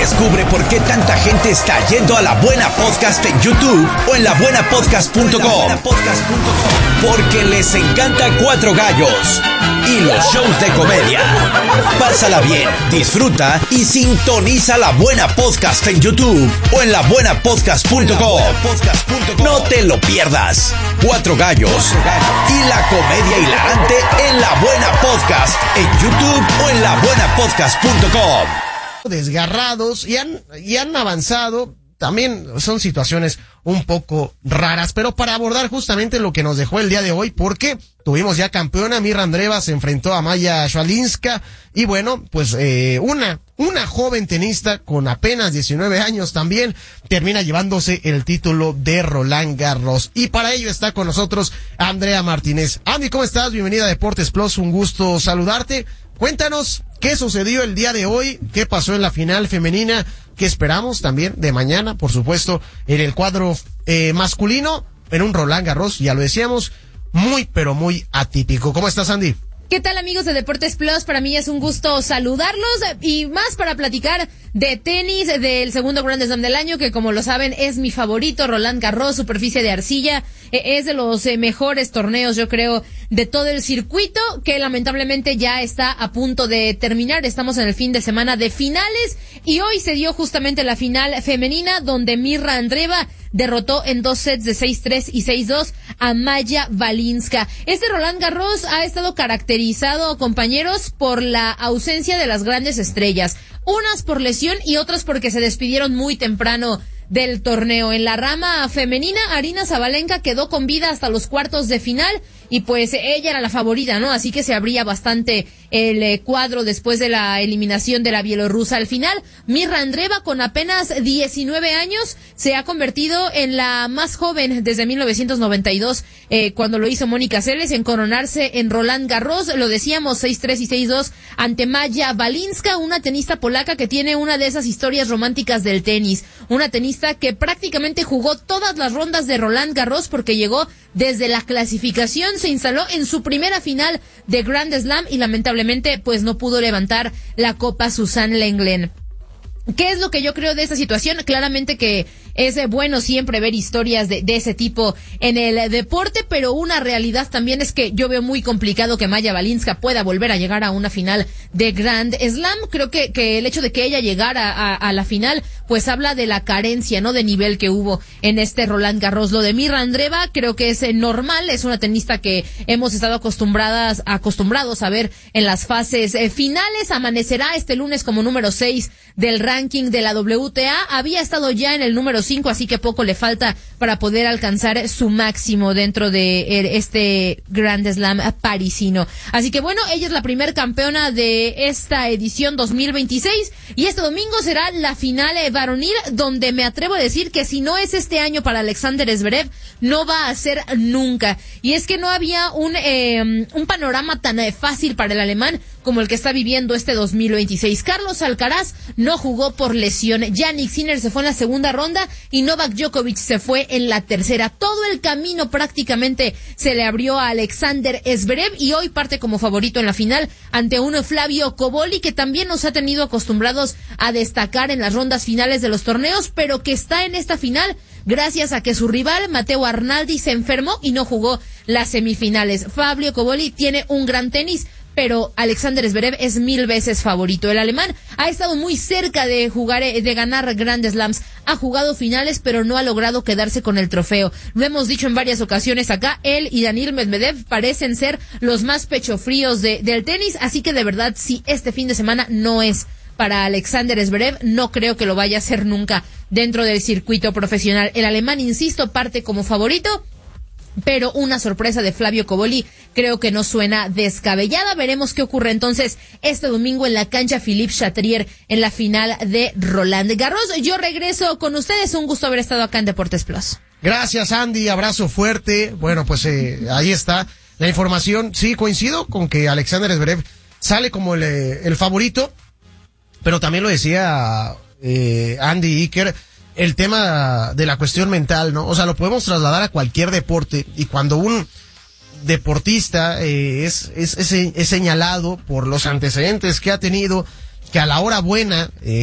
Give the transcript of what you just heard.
Descubre por qué tanta gente está yendo a La Buena Podcast en YouTube o en labuenapodcast.com. Porque les encanta Cuatro Gallos y los shows de comedia. Pásala bien, disfruta y sintoniza La Buena Podcast en YouTube o en labuenapodcast.com. No te lo pierdas. Cuatro Gallos y la comedia hilarante en La Buena Podcast en YouTube o en labuenapodcast.com. Desgarrados y han avanzado. También son situaciones un poco raras, pero para abordar justamente lo que nos dejó el día de hoy, porque tuvimos ya campeona, Mirra Andreeva se enfrentó a Maya Swalinska, y bueno, pues una joven tenista con apenas 19 años también termina llevándose el título de Roland Garros, y para ello está con nosotros Andrea Martínez. Andy, ¿cómo estás? Bienvenida a Deportes Plus, un gusto saludarte. Cuéntanos qué sucedió el día de hoy, qué pasó en la final femenina, qué esperamos también de mañana, por supuesto, en el cuadro masculino, en un Roland Garros, ya lo decíamos, muy pero muy atípico. ¿Cómo estás, Andy? ¿Qué tal, amigos de Deportes Plus? Para mí es un gusto saludarlos y más para platicar de tenis, del segundo Grand Slam del año, que como lo saben es mi favorito, Roland Garros, superficie de arcilla, es de los mejores torneos, yo creo, de todo el circuito, que lamentablemente ya está a punto de terminar. Estamos en el fin de semana de finales y hoy se dio justamente la final femenina, donde Mirra Andreeva derrotó en 2 sets de 6-3 y 6-2 a Maya Swalinska. Este Roland Garros ha estado caracterizado, compañeros, por la ausencia de las grandes estrellas. Unas por lesión y otras porque se despidieron muy temprano del torneo. En la rama femenina, Aryna Sabalenka quedó con vida hasta los cuartos de final y pues ella era la favorita, ¿no? Así que se abría bastante el cuadro después de la eliminación de la bielorrusa. Al final, Mirra Andreeva, con apenas 19 años, se ha convertido en la más joven desde 1992, cuando lo hizo Mónica Seles, en coronarse en Roland Garros. Lo decíamos, 6-3 y 6-2 ante Maya Swalinska, una tenista polaca que tiene una de esas historias románticas del tenis. Una tenista que prácticamente jugó todas las rondas de Roland Garros porque llegó desde la clasificación, se instaló en su primera final de Grand Slam y lamentablemente pues no pudo levantar la copa Suzanne Lenglen. ¿Qué es lo que yo creo de esta situación? Claramente que es bueno siempre ver historias de ese tipo en el deporte, pero una realidad también es que yo veo muy complicado que Maya Swalinska pueda volver a llegar a una final de Grand Slam. Creo que el hecho de que ella llegara a la final, pues habla de la carencia, ¿no?, de nivel que hubo en este Roland Garros. Lo de Mirra Andreeva creo que es normal, es una tenista que hemos estado acostumbrados a ver en las fases finales. Amanecerá este lunes como número 6 del ranking de la WTA, había estado ya en el número 5, así que poco le falta para poder alcanzar su máximo dentro de este Grand Slam parisino. Así que bueno, ella es la primer campeona de esta edición 2026 y este domingo será la final varonil, donde me atrevo a decir que si no es este año para Alexander Zverev, no va a ser nunca. Y es que no había un panorama tan fácil para el alemán como el que está viviendo este 2026. Carlos Alcaraz no jugó por lesión, Jannik Sinner se fue en la segunda ronda y Novak Djokovic se fue en la tercera. Todo el camino prácticamente se le abrió a Alexander Zverev y hoy parte como favorito en la final ante un Flavio Cobolli que también nos ha tenido acostumbrados a destacar en las rondas finales de los torneos, pero que está en esta final gracias a que su rival Matteo Arnaldi se enfermó y no jugó las semifinales. Flavio Cobolli tiene un gran tenis, pero Alexander Zverev es 1000 veces favorito. El alemán ha estado muy cerca de ganar Grand Slams, ha jugado finales, pero no ha logrado quedarse con el trofeo. Lo hemos dicho en varias ocasiones acá, él y Daniil Medvedev parecen ser los más pechofríos del tenis, así que de verdad, si este fin de semana no es para Alexander Zverev, no creo que lo vaya a hacer nunca dentro del circuito profesional. El alemán, insisto, parte como favorito, pero una sorpresa de Flavio Cobolli creo que no suena descabellada. Veremos qué ocurre entonces este domingo en la cancha Philippe Chatrier en la final de Roland Garros. Yo regreso con ustedes, un gusto haber estado acá en Deportes Plus. Gracias, Andy, abrazo fuerte. Bueno, pues ahí está la información. Sí, coincido con que Alexander Zverev sale como el favorito, pero también lo decía Andy Iker, el tema de la cuestión mental, ¿no? O sea, lo podemos trasladar a cualquier deporte, y cuando un deportista es señalado por los antecedentes que ha tenido, que a la hora buena